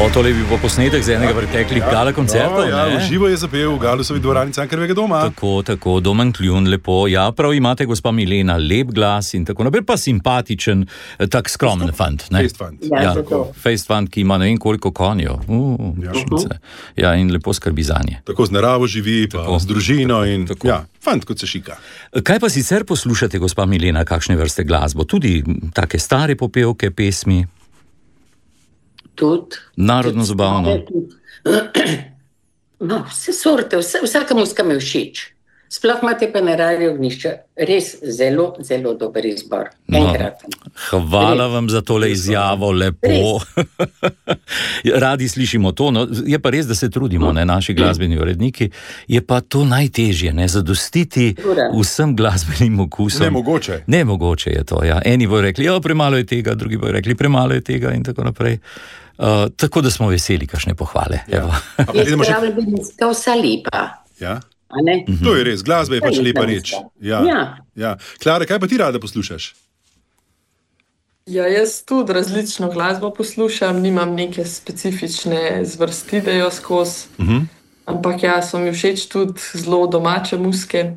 Tole je bil posnetek z enega preteklih gala koncertov. V živo je zapel v Galusovi dvorani Cankarjevega doma. Tako, Domen Kljun, lepo. Ja, prav imate, gospa Milena, lep glas in tako naprej, pa simpatičen, tak skromen fant. Face fant, ki ima ne vem koliko konjev. Ja, in lepo skrbi zanje. Tako z naravo živi, pa z družino in fant kot se šika. Kaj pa sicer poslušate, gospa Milena, kakšne vrste glasbo? Tudi take stare popevke, pesmi? Tudi. Narodno zabavno. No, vse sorte, vsaka muska me všeč. Sploh imate pa na Radiu Ognjišče res zelo, zelo dober izbor. Enkraten. Hvala vam za tole izjavo, lepo. Radi slišimo to, no, je pa res, da se trudimo, ne, naši glasbeni uredniki, je pa to najtežje, ne, zadostiti vsem glasbenim okusom. Nemogoče je to, ja. Eni bojo rekli, premalo je tega, drugi bojo rekli, premalo je tega in tako naprej. Tako da smo veseli, kakšne pohvale. Je pravi, da bi to vsa lepa. Ja. To je res, glasba je pač lepa reč. Ja. Klara, kaj pa ti rada poslušaš? Ja, jaz tudi različno glasbo poslušam, nimam neke specifične zvrsti, da jo skozi. Ampak so mi všeč tudi zelo domače muske.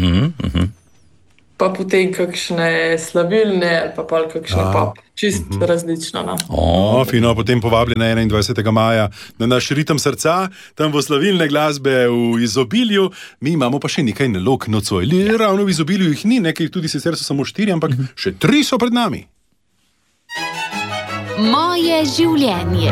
Pa potem kakšne slavilne ali pa kakšne pop. Čist različno. No. Fino, potem povabljena 21. maja na naš Ritem srca, tam bo slavilne glasbe v izobilju. Mi imamo pa še nekaj nalog nocoj. Ravno v izobilju jih ni, nekaj tudi sicer so samo 4, ampak še 3 so pred nami. Moje življenje.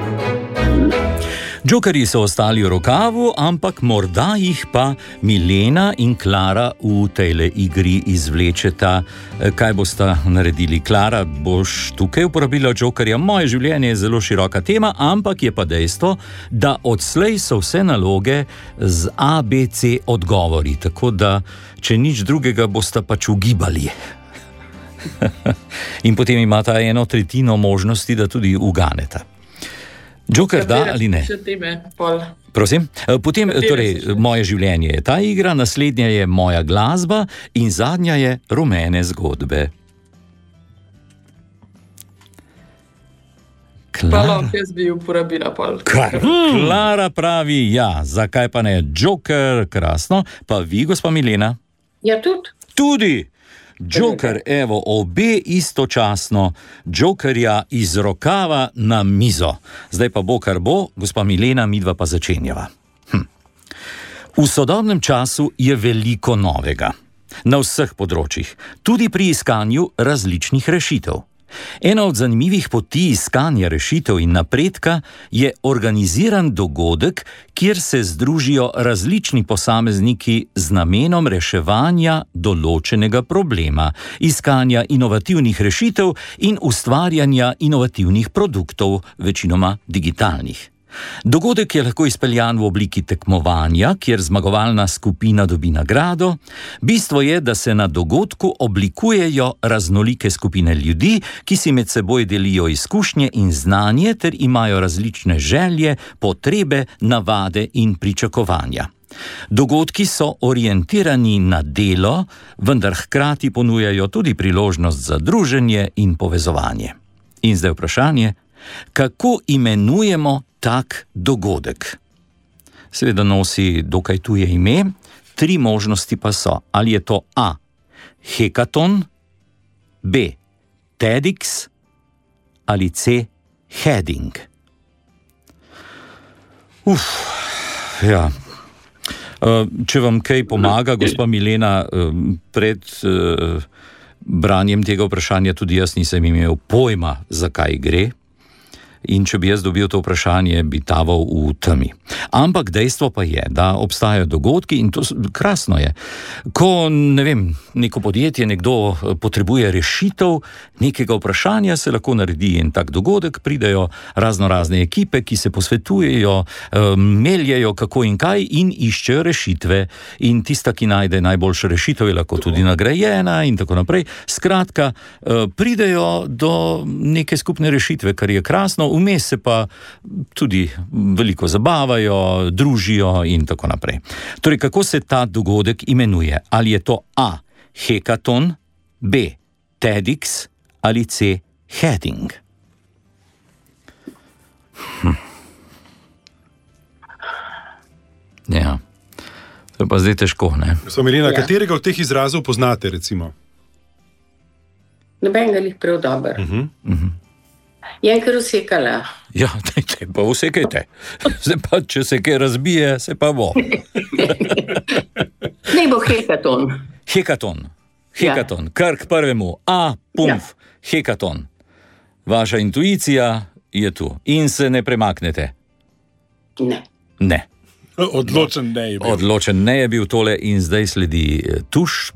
Jokerji so ostali v rokavu, ampak morda jih pa Milena in Klara v tejle igri izvlečeta. Kaj bosta naredili? Klara, boš tukaj uporabila Jokerja? Moje življenje je zelo široka tema, ampak je pa dejstvo, da odslej so vse naloge z ABC odgovori, tako da, če nič drugega, bosta pač ugibali. In potem imata 1/3 možnosti, da tudi uganeta. Joker, da ali ne? Prosim? Potem, torej, moje življenje je ta igra, naslednja je moja glasba in zadnja je rumene zgodbe. Jaz bi uporabila pol. Klara pravi, zakaj pa ne? Joker, krasno. Pa vi, gospa Milena? Ja, tudi. Tudi! Joker, evo, obe istočasno, Jokerja iz rokava na mizo. Zdaj pa bo, kar bo, gospa Milena, midva pa začenjava. V sodobnem času je veliko novega. Na vseh področjih, tudi pri iskanju različnih rešitev. Ena od zanimivih poti iskanja rešitev in napredka je organiziran dogodek, kjer se združijo različni posamezniki z namenom reševanja določenega problema, iskanja inovativnih rešitev in ustvarjanja inovativnih produktov, večinoma digitalnih. Dogodek je lahko izpeljan v obliki tekmovanja, kjer zmagovalna skupina dobi nagrado. Bistvo je, da se na dogodku oblikujejo raznolike skupine ljudi, ki si med seboj delijo izkušnje in znanje ter imajo različne želje, potrebe, navade in pričakovanja. Dogodki so orientirani na delo, vendar hkrati ponujajo tudi priložnost za druženje in povezovanje. In zdaj vprašanje, kako imenujemo tak dogodek? Seveda nosi dokaj tuje ime, 3 možnosti pa so. Ali je to A. Hekaton, B. TEDx ali C. Heading. Če vam kaj pomaga, gospa Milena, pred branjem tega vprašanja tudi jaz nisem imel pojma, zakaj gre. In če bi jaz dobil to vprašanje, bi taval v temi. Ampak dejstvo pa je, da obstajajo dogodki in to krasno je. Ko, neko podjetje, nekdo potrebuje rešitev nekega vprašanja, se lahko naredi en tak dogodek, pridejo razne ekipe, ki se posvetujejo, meljejo kako in kaj in iščejo rešitve. In tista, ki najde najboljšo rešitev, je lahko tudi nagrajena in tako naprej. Skratka, pridejo do neke skupne rešitve, kar je krasno. Vmes se pa tudi veliko zabavajo, družijo in tako naprej. Torej, kako se ta dogodek imenuje? Ali je to A. Hekaton, B. TEDx ali C. Heading? To je pa zdaj težko, ne? Gospa Milena, katerega od teh izrazov poznate, recimo? Nobenega jih prav dober. Je kar usekala. Ja, dajte, pa usekajte. Zdaj pa, če se kaj razbije, se pa bo. Ne bo hekaton. Hekaton, kar k prvemu. Hekaton. Vaša intuicija je tu in se ne premaknete. Ne. Odločen ne je bil. Odločen ne je bil tole in zdaj sledi tuš.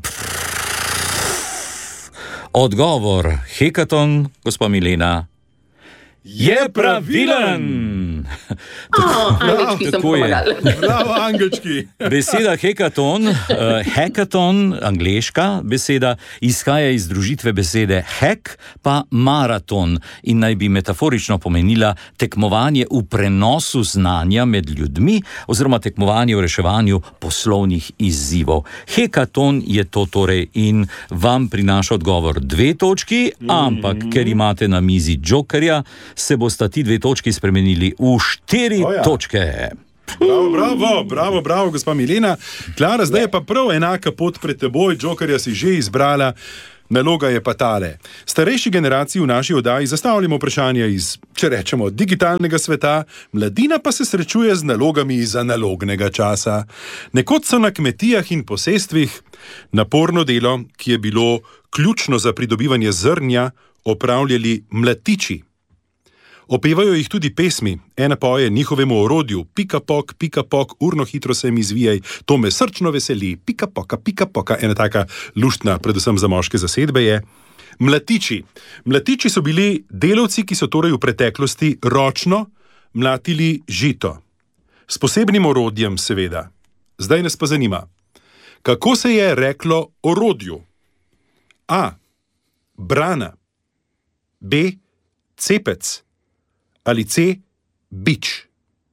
Odgovor hekaton, gospa Milena, je pravilen. Angelčki sem pomagali. Bravo, angelčki. Beseda hackathon, angleška beseda, izhaja iz združitve besede hack pa maraton in naj bi metaforično pomenila tekmovanje v prenosu znanja med ljudmi oziroma tekmovanje v reševanju poslovnih izzivov. Hackathon je to torej in vam prinaša odgovor 2 točki, ampak ker imate na mizi jokerja, se bosta ti 2 točki spremenili v 4 točke. Bravo, gospa Milena. Klara, zdaj je pa prav enaka pot pred teboj, jokerja si že izbrala, naloga je pa tale. Starejši generaciji v naši oddaji zastavljamo vprašanja iz, če rečemo, digitalnega sveta, mladina pa se srečuje z nalogami iz analognega časa. Nekoč so na kmetijah in posestvih naporno delo, ki je bilo ključno za pridobivanje zrnja, opravljali mlatiči. Opevajo jih tudi pesmi, ena poje njihovemu orodju, pika pok, urno hitro se mi zvijaj, to me srčno veseli, pika poka, ena taka luštna, predvsem za moške zasedbe je. Mlatiči. Mlatiči so bili delavci, ki so torej v preteklosti ročno mlatili žito. S posebnim orodjem, seveda. Zdaj nas pa zanima, kako se je reklo orodju? A. Brana. B. Cepec. Ali C. Bič.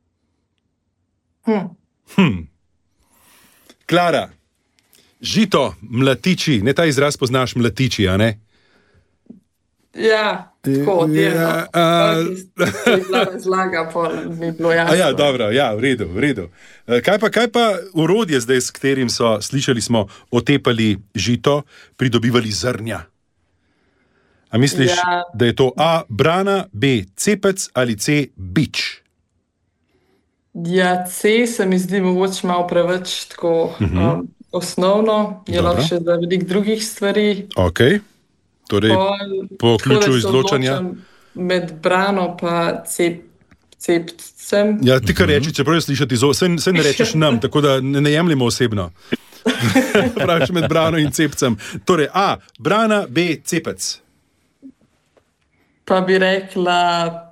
Klara, žito, mlatiči, ne ta izraz poznaš, mlatiči, a ne? Ja, tako, delno. To je bila razlaga, pa ni bilo jasno. Dobro, v redu. Kaj pa orodje zdaj, s katerim so, slišali smo, otepali žito, pridobivali zrnja? A misliš, da je to A. brana, B. cepec ali C. bič? Ja, C se mi zdi mogoče malo preveč tako osnovno, je lahko še za veliko drugih stvari. Ok, torej po ključu izločanja. Med brano pa cepcem. Ja, ti kar reči, čeprav je slišati se ne rečeš nam, tako da ne jemljimo osebno. Praviš med brano in cepcem. Torej A. brana, B. cepec. Pa bi rekla,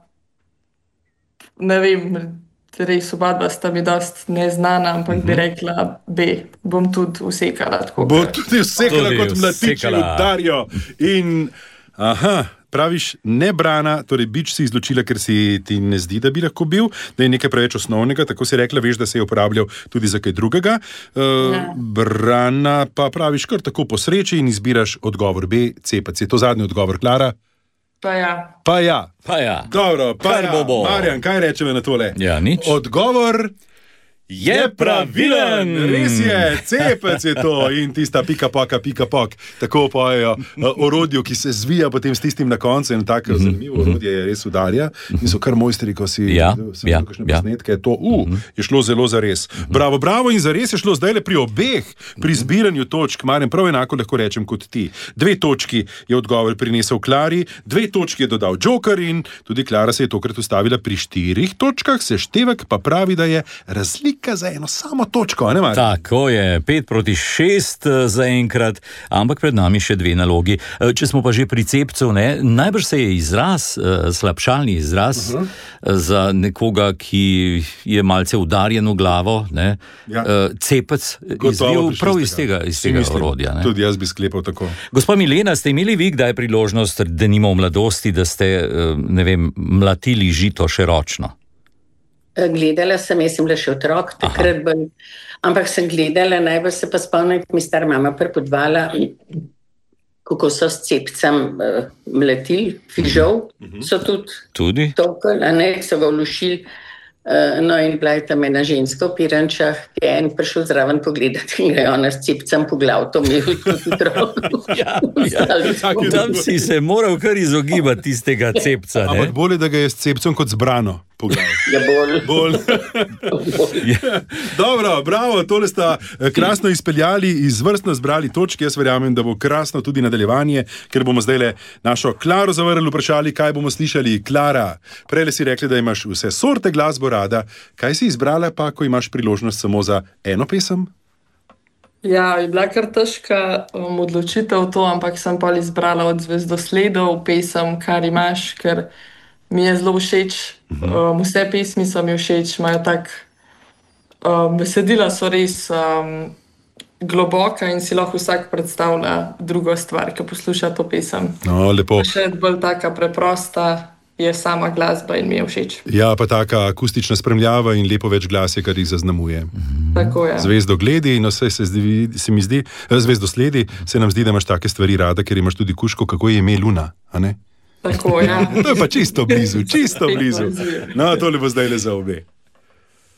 ne vem, res oba dva sta mi dost neznana, ampak bi rekla B. Bom tudi usekala. Bo tudi usekala kot mlatiči udarijo. In, praviš ne brana, torej bič si izločila, ker si ti ne zdi, da bi lahko bil, da je nekaj preveč osnovnega, tako si rekla, veš, da se je uporabljal tudi za kaj drugega. Brana pa praviš kar tako po sreči in izbiraš odgovor B, cepec. Je to zadnji odgovor, Klara? Pa ja. Dobro, Marjan, kaj rečeme na tole? Ja, nič. Odgovor je pravilen. Res je, cepec je to in tista pika pok. Tako pojejo orodju, ki se zvija potem s tistim na koncu in tako zanimivo orodje je res udarja in so kar mojstri, ko si kakšne posnetke. To je šlo zelo zares. Bravo in zares je šlo zdaj le pri obeh, pri zbiranju točk. Marjan, prav enako lahko rečem kot ti. 2 točki je odgovor prinesel Klari, 2 točki je dodal Joker in tudi Klara se je tokrat ustavila pri 4 točkah, seštevek pa pravi, da je razlika za eno samo točko, ne Marjan? Tako je, 5-6 zaenkrat, ampak pred nami še 2 nalogi. Če smo pa že pri cepcu, najbrž se je izraz, slabšalni izraz, za nekoga, ki je malce udarjen v glavo, cepec, izvil prav iz tega orodja. Tudi jaz bi sklepal tako. Gospa Milena, ste imeli vi kdaj priložnost, denimo v mladosti, da ste, mlatili žito še ročno? Gledala sem, jaz sem bila še otrok, takrat bolj, ampak sem gledala, najbolj se pa spomnim, mi star mama prepodvala, kako so s cepcem mletili, fižol, so tudi tokali, so ga vložili No, in bila je tam ena ženska v Pirančah, ki je en prišel zraven pogledati in ga je ona s cepcem po glavu to imel hitro. Tam si se moral kar izogibati tistega cepca. Ne? Ampak bolje, da ga je s cepcem kot zbrano. Ja, bolj. Dobro, bravo, tole sta krasno izpeljali, izvrstno zbrali točke. Jaz verjamem, da bo krasno tudi nadaljevanje, ker bomo zdaj našo Klaro Zavrl vprašali, kaj bomo slišali. Klara, prej si rekli, da imaš vse sorte glasbo rada. Kaj si izbrala pa, ko imaš priložnost samo za eno pesem? Ja, je bila kar težka odločitev to, ampak sem pa izbrala od Zvezdosledov pesem, Kar imaš, ker mi je zelo všeč. Vse pesmi so mi všeč, imajo tak besedila so res globoka in si lahko vsak predstavlja drugo stvar, ki posluša to pesem. No, lepo. Še bolj taka preprosta je sama glasba in mi je všeč. Ja, pa taka akustična spremljava in lepo več glasje, kar jih zaznamuje. Tako je. Zvezdogledi, no Zvezdosledi, se nam zdi, da imaš take stvari rada, ker imaš tudi kužko, kako je ime Luna, a ne? Tako, ja. To je pa čisto blizu, čisto blizu. No, tole bo zdaj le za obe.